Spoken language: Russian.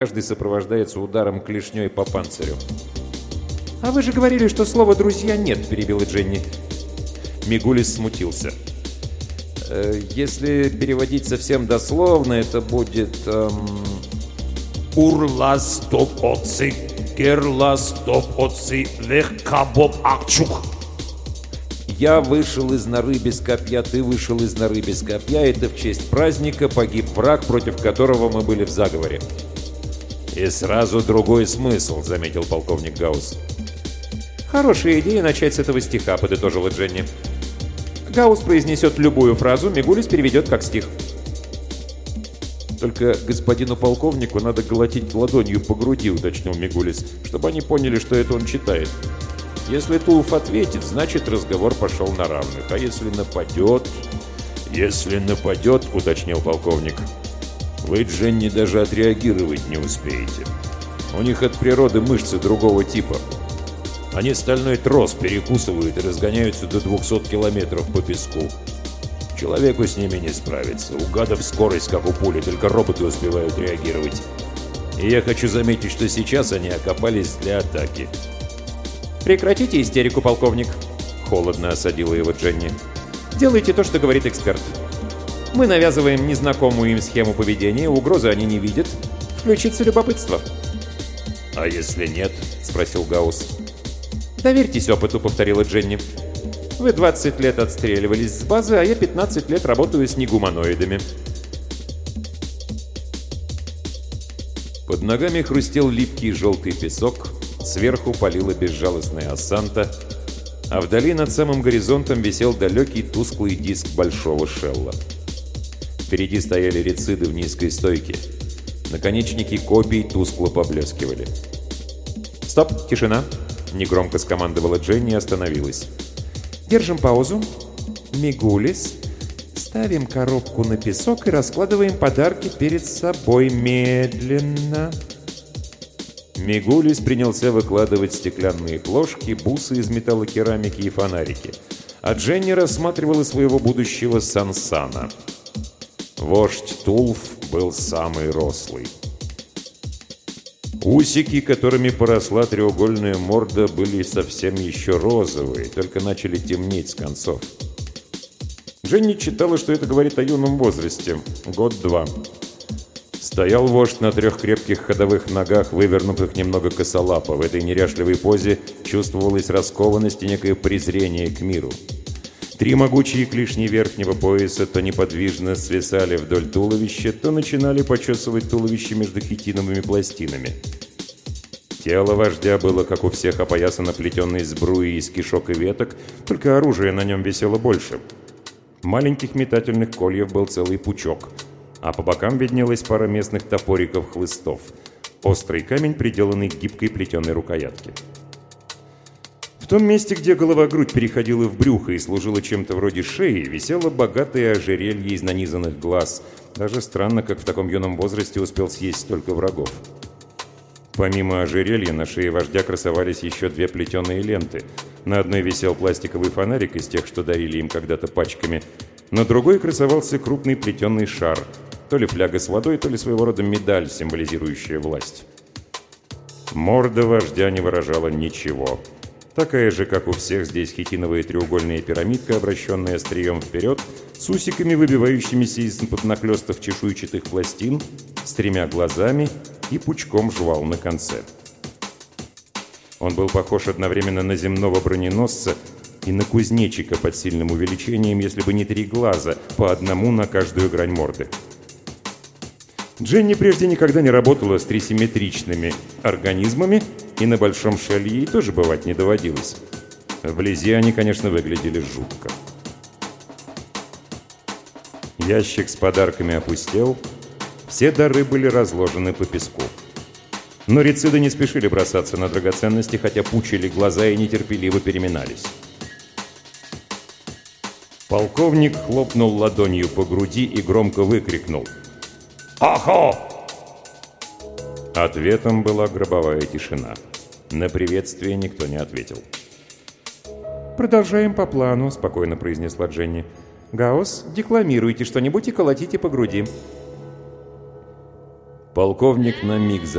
Каждый сопровождается ударом клешней по панцирю. «А вы же говорили, что слова «друзья» нет», — перебила Дженни. Мигулис смутился. Если переводить совсем дословно, это будет... «Урлас топ отцы, герлас топ отцы, вехкабоб акчук». «Я вышел из норы без копья, ты вышел из норы без копья. Это в честь праздника погиб враг, против которого мы были в заговоре». «И сразу другой смысл», — заметил полковник Гаусс. «Хорошая идея начать с этого стиха», — подытожила Дженни. Гаусс произнесет любую фразу, Мигулис переведет как стих. «Только господину полковнику надо колотить ладонью по груди», — уточнил Мигулис, «чтобы они поняли, что это он читает. Если Тулф ответит, значит, разговор пошел на равных. А если нападет...» «Если нападет», — уточнил полковник, — «вы, Дженни, даже отреагировать не успеете. У них от природы мышцы другого типа. Они стальной трос перекусывают и разгоняются до 200 километров по песку. Человеку с ними не справиться. У гадов скорость, как у пули, только роботы успевают реагировать. И я хочу заметить, что сейчас они окопались для атаки». «Прекратите истерику, полковник», — холодно осадила его Дженни. «Делайте то, что говорит эксперт. Мы навязываем незнакомую им схему поведения, угрозы они не видят. Включится любопытство». «А если нет?» — спросил Гаусс. «Доверьтесь опыту», — повторила Дженни. «Вы 20 лет отстреливались с базы, а я 15 лет работаю с негуманоидами». Под ногами хрустел липкий желтый песок, сверху палила безжалостная Ассанта, а вдали над самым горизонтом висел далекий тусклый диск большого шелла. Впереди стояли рециды в низкой стойке. Наконечники копий тускло поблескивали. «Стоп! Тишина!» — негромко скомандовала Дженни и остановилась. «Держим паузу. Мигулис. Ставим коробку на песок и раскладываем подарки перед собой медленно». Мигулис принялся выкладывать стеклянные плошки, бусы из металлокерамики и фонарики, а Дженни рассматривала своего будущего Сансана. Вождь Тулф был самый рослый. Усики, которыми поросла треугольная морда, были совсем еще розовые, только начали темнеть с концов. Дженни читала, что это говорит о юном возрасте, год-два. Стоял вождь на 3 крепких ходовых ногах, вывернутых немного косолапо. В этой неряшливой позе чувствовалась раскованность и некое презрение к миру. 3 могучие клешни верхнего пояса то неподвижно свисали вдоль туловища, то начинали почесывать туловище между хитиновыми пластинами. Тело вождя было, как у всех, опоясано плетеной сбруей из кишок и веток, только оружие на нем висело больше. Маленьких метательных кольев был целый пучок, а по бокам виднелась пара местных топориков-хлыстов. Острый камень, приделанный к гибкой плетеной рукоятке. В том месте, где голова-грудь переходила в брюхо и служила чем-то вроде шеи, висело богатое ожерелье из нанизанных глаз. Даже странно, как в таком юном возрасте успел съесть столько врагов. Помимо ожерелья, на шее вождя красовались еще 2 плетеные ленты. На одной висел пластиковый фонарик из тех, что дарили им когда-то пачками. На другой красовался крупный плетеный шар. То ли фляга с водой, то ли своего рода медаль, символизирующая власть. Морда вождя не выражала ничего. Такая же, как у всех здесь, хитиновая треугольная пирамидка, обращенная острием вперед, с усиками, выбивающимися из-под наклестов чешуйчатых пластин, с 3 глазами и пучком жвал на конце. Он был похож одновременно на земного броненосца и на кузнечика под сильным увеличением, если бы не 3 глаза, по одному на каждую грань морды. Дженни прежде никогда не работала с трисимметричными организмами, и на большом шеле ей тоже бывать не доводилось. Вблизи они, конечно, выглядели жутко. Ящик с подарками опустел, все дары были разложены по песку. Но рециды не спешили бросаться на драгоценности, хотя пучили глаза и нетерпеливо переминались. Полковник хлопнул ладонью по груди и громко выкрикнул: «Ахо!» Ответом была гробовая тишина. На приветствие никто не ответил. «Продолжаем по плану», — спокойно произнесла Дженни. «Гаусс, декламируйте что-нибудь и колотите по груди». Полковник на миг